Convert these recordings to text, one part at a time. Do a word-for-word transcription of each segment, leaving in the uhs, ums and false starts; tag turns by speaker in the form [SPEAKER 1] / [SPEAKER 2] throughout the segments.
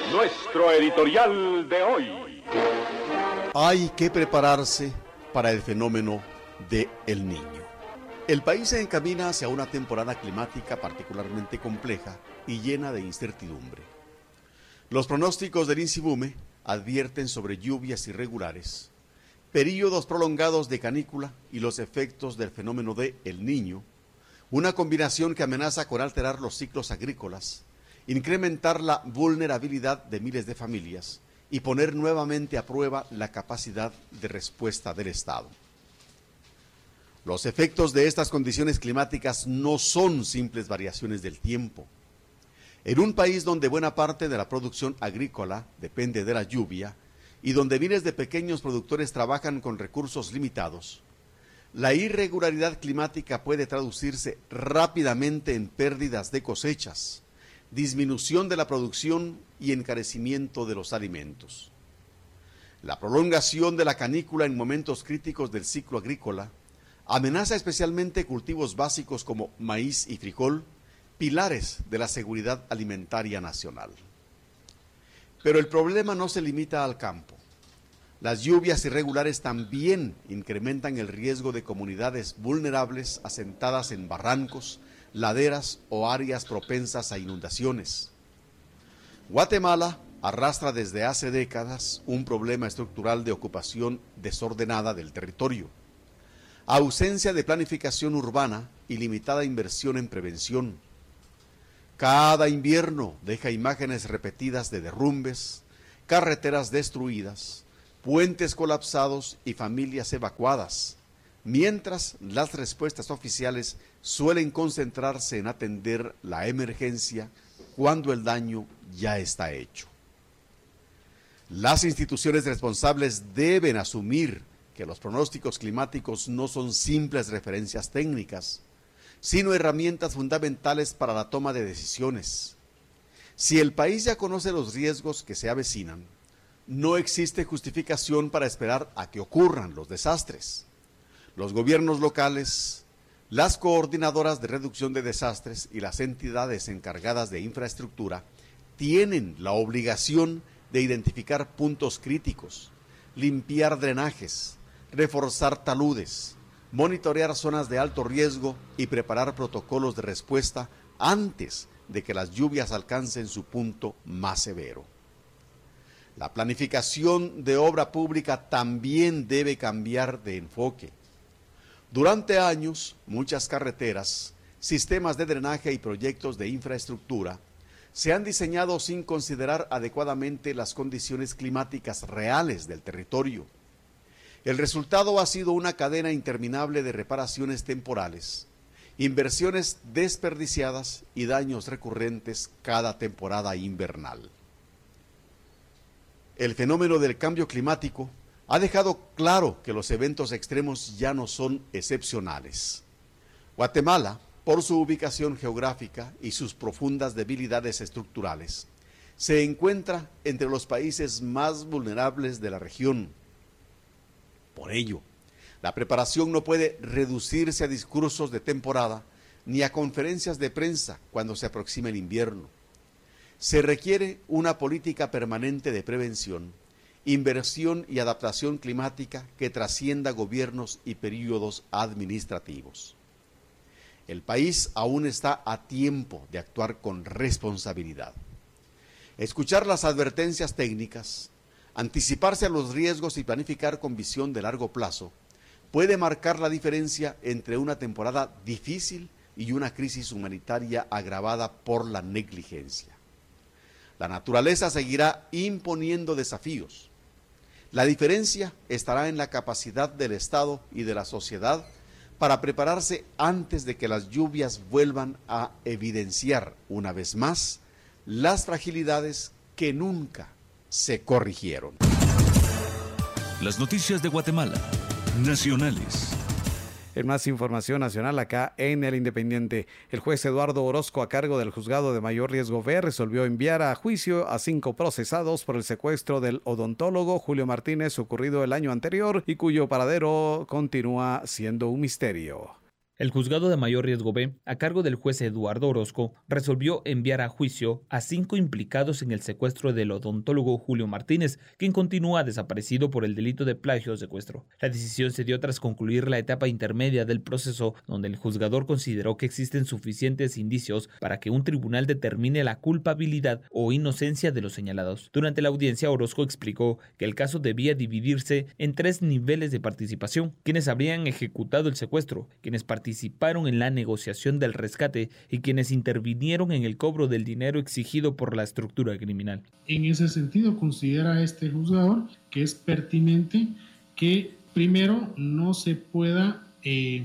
[SPEAKER 1] Nuestro editorial de hoy.
[SPEAKER 2] Hay que prepararse para el fenómeno de El Niño. El país se encamina hacia una temporada climática particularmente compleja y llena de incertidumbre. Los pronósticos del INSIBUME advierten sobre lluvias irregulares, períodos prolongados de canícula y los efectos del fenómeno de El Niño, una combinación que amenaza con alterar los ciclos agrícolas, incrementar la vulnerabilidad de miles de familias y poner nuevamente a prueba la capacidad de respuesta del Estado. Los efectos de estas condiciones climáticas no son simples variaciones del tiempo. En un país donde buena parte de la producción agrícola depende de la lluvia y donde miles de pequeños productores trabajan con recursos limitados, la irregularidad climática puede traducirse rápidamente en pérdidas de cosechas, disminución de la producción y encarecimiento de los alimentos. La prolongación de la canícula en momentos críticos del ciclo agrícola amenaza especialmente cultivos básicos como maíz y frijol, pilares de la seguridad alimentaria nacional. Pero el problema no se limita al campo. Las lluvias irregulares también incrementan el riesgo de comunidades vulnerables asentadas en barrancos, laderas o áreas propensas a inundaciones. Guatemala arrastra desde hace décadas un problema estructural de ocupación desordenada del territorio, ausencia de planificación urbana y limitada inversión en prevención. Cada invierno deja imágenes repetidas de derrumbes, carreteras destruidas, puentes colapsados y familias evacuadas, mientras las respuestas oficiales suelen concentrarse en atender la emergencia cuando el daño ya está hecho. Las instituciones responsables deben asumir que los pronósticos climáticos no son simples referencias técnicas, sino herramientas fundamentales para la toma de decisiones. Si el país ya conoce los riesgos que se avecinan, no existe justificación para esperar a que ocurran los desastres. Los gobiernos locales, las coordinadoras de reducción de desastres y las entidades encargadas de infraestructura tienen la obligación de identificar puntos críticos, limpiar drenajes, reforzar taludes, monitorear zonas de alto riesgo y preparar protocolos de respuesta antes de que las lluvias alcancen su punto más severo. La planificación de obra pública también debe cambiar de enfoque. Durante años, muchas carreteras, sistemas de drenaje y proyectos de infraestructura se han diseñado sin considerar adecuadamente las condiciones climáticas reales del territorio. El resultado ha sido una cadena interminable de reparaciones temporales, inversiones desperdiciadas y daños recurrentes cada temporada invernal. El fenómeno del cambio climático ha dejado claro que los eventos extremos ya no son excepcionales. Guatemala, por su ubicación geográfica y sus profundas debilidades estructurales, se encuentra entre los países más vulnerables de la región. Por ello, la preparación no puede reducirse a discursos de temporada ni a conferencias de prensa cuando se aproxima el invierno. Se requiere una política permanente de prevención, inversión y adaptación climática que trascienda gobiernos y períodos administrativos. El país aún está a tiempo de actuar con responsabilidad. Escuchar las advertencias técnicas, anticiparse a los riesgos y planificar con visión de largo plazo puede marcar la diferencia entre una temporada difícil y una crisis humanitaria agravada por la negligencia. La naturaleza seguirá imponiendo desafíos. La diferencia estará en la capacidad del Estado y de la sociedad para prepararse antes de que las lluvias vuelvan a evidenciar una vez más las fragilidades que nunca se corrigieron.
[SPEAKER 3] Las noticias de Guatemala, nacionales.
[SPEAKER 4] En más información nacional acá en El Independiente, el juez Eduardo Orozco, a cargo del Juzgado de Mayor Riesgo B, resolvió enviar a juicio a cinco procesados por el secuestro del odontólogo Julio Martínez ocurrido el año anterior y cuyo paradero continúa siendo un misterio.
[SPEAKER 5] El juzgado de mayor riesgo B, a cargo del juez Eduardo Orozco, resolvió enviar a juicio a cinco implicados en el secuestro del odontólogo Julio Martínez, quien continúa desaparecido por el delito de plagio o secuestro. La decisión se dio tras concluir la etapa intermedia del proceso, donde el juzgador consideró que existen suficientes indicios para que un tribunal determine la culpabilidad o inocencia de los señalados. Durante la audiencia, Orozco explicó que el caso debía dividirse en tres niveles de participación: quienes habrían ejecutado el secuestro, quienes participaron participaron en la negociación del rescate y quienes intervinieron en el cobro del dinero exigido por la estructura criminal.
[SPEAKER 6] En ese sentido, considera este juzgador que es pertinente que primero no se pueda eh,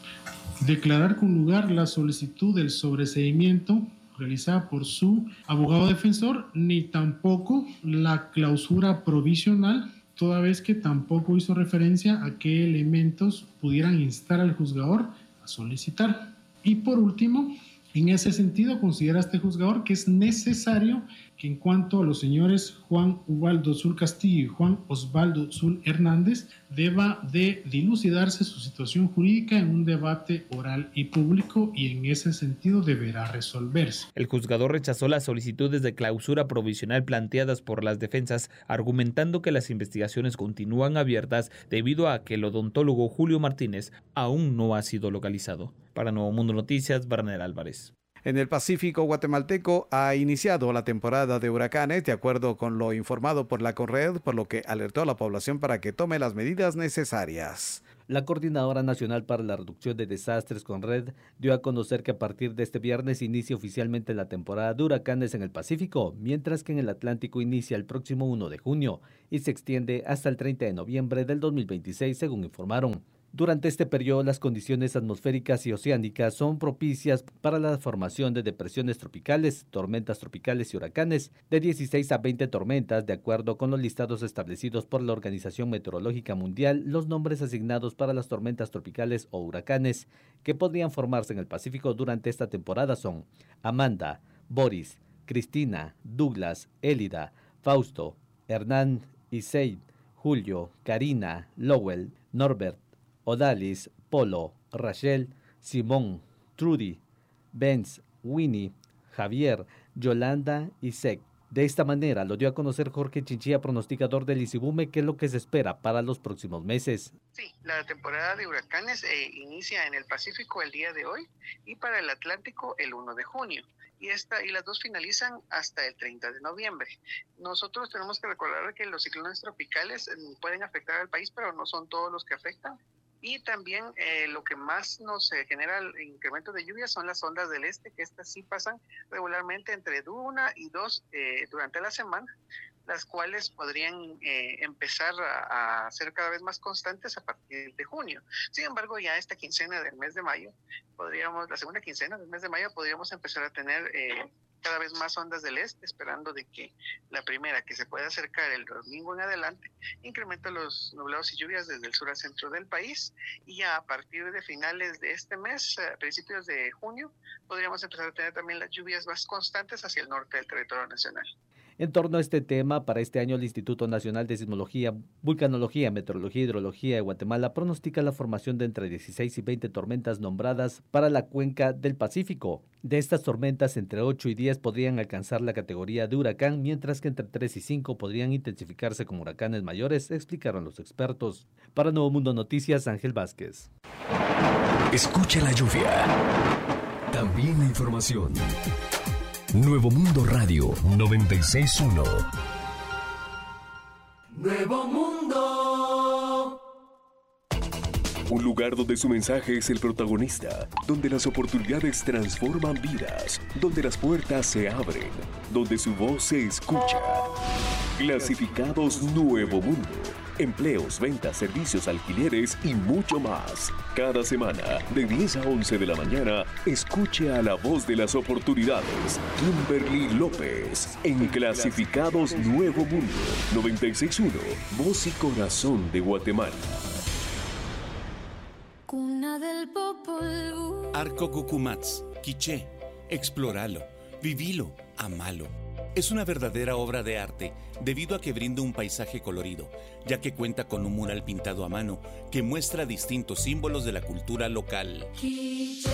[SPEAKER 6] declarar con lugar la solicitud del sobreseimiento realizada por su abogado defensor, ni tampoco la clausura provisional, toda vez que tampoco hizo referencia a qué elementos pudieran instar al juzgador a solicitar. Y por último, en ese sentido, considera este juzgador que es necesario que en cuanto a los señores Juan Ubaldo Zul Castillo y Juan Osvaldo Zul Hernández, deba de dilucidarse su situación jurídica en un debate oral y público, y en ese sentido deberá resolverse.
[SPEAKER 5] El juzgador rechazó las solicitudes de clausura provisional planteadas por las defensas, argumentando que las investigaciones continúan abiertas debido a que el odontólogo Julio Martínez aún no ha sido localizado. Para Nuevo Mundo Noticias, Barnera Álvarez.
[SPEAKER 4] En el Pacífico guatemalteco ha iniciado la temporada de huracanes, de acuerdo con lo informado por la Conred, por lo que alertó a la población para que tome las medidas necesarias.
[SPEAKER 7] La Coordinadora Nacional para la Reducción de Desastres, Conred, dio a conocer que a partir de este viernes inicia oficialmente la temporada de huracanes en el Pacífico, mientras que en el Atlántico inicia el próximo primero de junio y se extiende hasta el treinta de noviembre del dos mil veintiséis, según informaron. Durante este periodo, las condiciones atmosféricas y oceánicas son propicias para la formación de depresiones tropicales, tormentas tropicales y huracanes, de dieciséis a veinte tormentas, de acuerdo con los listados establecidos por la Organización Meteorológica Mundial. Los nombres asignados para las tormentas tropicales o huracanes que podrían formarse en el Pacífico durante esta temporada son Amanda, Boris, Cristina, Douglas, Élida, Fausto, Hernán, Iseid, Julio, Karina, Lowell, Norbert, Odalis, Polo, Rachel, Simón, Trudy, Benz, Winnie, Javier, Yolanda y Sec. De esta manera lo dio a conocer Jorge Chinchilla, pronosticador del ICIBUME, que es lo que se espera para los próximos meses.
[SPEAKER 8] Sí, la temporada de huracanes eh, inicia en el Pacífico el día de hoy y para el Atlántico el primero de junio. Y, esta, y las dos finalizan hasta el treinta de noviembre. Nosotros tenemos que recordar que los ciclones tropicales pueden afectar al país, pero no son todos los que afectan. Y también eh, lo que más nos eh, genera el incremento de lluvias son las ondas del este, que estas sí pasan regularmente entre una y dos eh, durante la semana, las cuales podrían eh, empezar a, a ser cada vez más constantes a partir de junio. Sin embargo, ya esta quincena del mes de mayo, podríamos, la segunda quincena del mes de mayo, podríamos empezar a tener eh, cada vez más ondas del este, esperando de que la primera, que se pueda acercar el domingo en adelante, incrementa los nublados y lluvias desde el sur al centro del país, y ya a partir de finales de este mes, a principios de junio, podríamos empezar a tener también las lluvias más constantes hacia el norte del territorio nacional.
[SPEAKER 7] En torno a este tema, para este año el Instituto Nacional de Sismología, Vulcanología, Meteorología y Hidrología de Guatemala pronostica la formación de entre dieciséis y veinte tormentas nombradas para la cuenca del Pacífico. De estas tormentas, entre ocho y diez podrían alcanzar la categoría de huracán, mientras que entre tres y cinco podrían intensificarse como huracanes mayores, explicaron los expertos. Para Nuevo Mundo Noticias, Ángel Vázquez.
[SPEAKER 9] Escucha la lluvia. También la información. Nuevo Mundo Radio noventa y seis punto uno.
[SPEAKER 10] Nuevo Mundo.
[SPEAKER 9] Un lugar donde su mensaje es el protagonista, donde las oportunidades transforman vidas, donde las puertas se abren, donde su voz se escucha. Clasificados Nuevo Mundo. Empleos, ventas, servicios, alquileres y mucho más. Cada semana, de diez a once de la mañana, escuche a la voz de las oportunidades. Kimberly López, en Clasificados Nuevo Mundo. noventa y seis punto uno, voz y corazón de Guatemala.
[SPEAKER 11] Cuna del Popol Vuh.
[SPEAKER 12] Arco Cucumats, Quiché, explóralo, vivilo, amalo.
[SPEAKER 11] Es una verdadera obra de arte debido a que brinda un paisaje colorido, ya que cuenta con un mural pintado a mano que muestra distintos símbolos de la cultura local.
[SPEAKER 10] Quiche